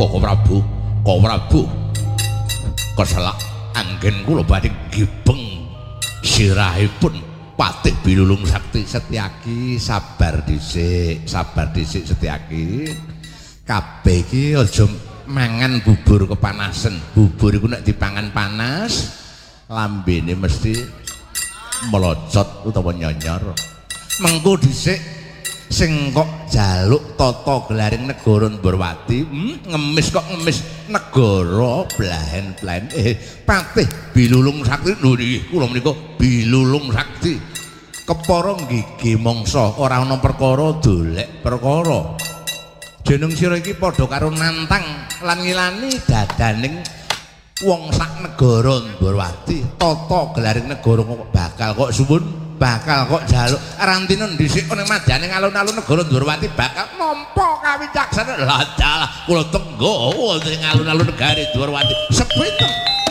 Kok Prabu keselak anggen kula badhe gibeng sirahipun Patih Bilulung Sakti Setyaki. Sabar dhisik Setyaki. Kabeh iki aja mangan bubur kepanasan. Bubur iku nek dipangan panas lambene mesti melocot utawa nyonyor. Mengko dhisik sing kok jaluk tata gelaring negara Ndorowati, ngemis negara blahen-blahen. Patih Bilulung Sakti lho niki kula menika Bilulung Sakti. Kepara nggigi mangsa ora ana perkara dolek perkara. Jeneng sira iki padha karo nantang lan ngilani dadaning wong sak negara Ndorowati. Tata gelaring negara kok bakal kok suwun, bakal kok jaluk rantina dhisik ning madyaning alun-alun negara Ndorowati bakal nampa kawicaksana. Lah dalah kula tenggo wonten alun-alun negari Ndorowati sepinten